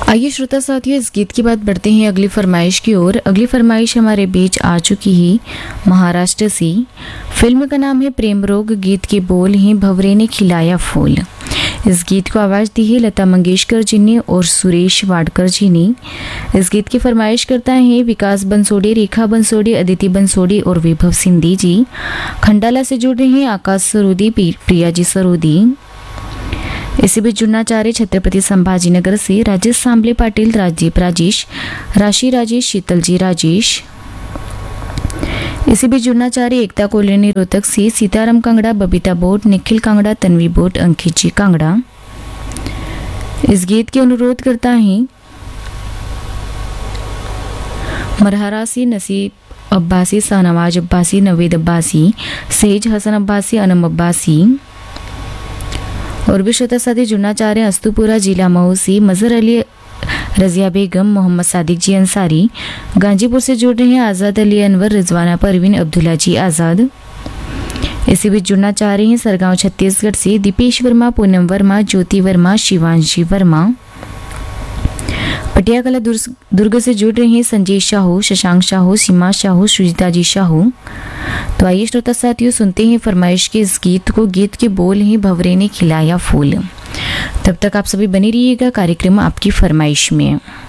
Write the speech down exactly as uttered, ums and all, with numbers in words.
आइए श्रोता साथियों, इस गीत के बाद बढ़ते हैं अगली फरमाइश की ओर। अगली फरमाइश हमारे बीच आ चुकी है महाराष्ट्र से। फिल्म का नाम है प्रेम रोग, गीत के बोल हैं भंवरे ने खिलाया फूल। इस गीत को आवाज़ दी है लता मंगेशकर जी ने और सुरेश वाडकर जी ने। इस गीत की फरमाइश करता है विकास बंसोड़े, रेखा बंसोड़े, अदिति बंसोड़े और वैभव सिंधी जी। खंडाला से जुड़ रहे हैं आकाश सरोदी, प्रिया जी सरोदी। इसी बीच जुड़ना चाह रहे छत्रपति संभाजीनगर से राजेश सांबले पाटिल, राजीव राजेश, राशि राजेश, शीतल जी राजेश। इसी बीच जुड़ना चाह रहे एकता कॉलोनी रोहतक से सीताराम कांगड़ा, बबीता बोट, निखिल कांगड़ा, तन्वी बोट, अंकित जी कांगड़ा। इस गीत के अनुरोध करता है मरहरा से नसीब अब्बासी, शाहनवाज अब्बासी, नवेद अब्बासी, सेज हसन अब्बासी, अनम अब्बासी। और भी श्रोता साथी जुड़ना चाह रहे हैं अस्तुपुरा जिला मऊ से मजहर अली, रजिया बेगम, मोहम्मद सादिक जी अंसारी। गांजीपुर से जुड़ रहे हैं आज़ाद अली अनवर, रिजवाना परवीन, अब्दुल्ला जी आज़ाद। इसी बीच जुड़ना चाह रहे हैं सरगांव छत्तीसगढ़ से दीपेश वर्मा, पूनम वर्मा, ज्योति वर्मा, शिवांशी वर्मा। पटियाकला दुर्ग से जुड़ रहे हैं संजय शाहू, शशांक शाहू, सीमा शाहू, सुजिता जी शाहू। तो आइए श्रोता साथियों, सुनते हैं फरमाइश के इस गीत को। गीत के बोल हैं भंवरे ने खिलाया फूल। तब तक आप सभी बने रहिएगा कार्यक्रम आपकी फरमाइश में।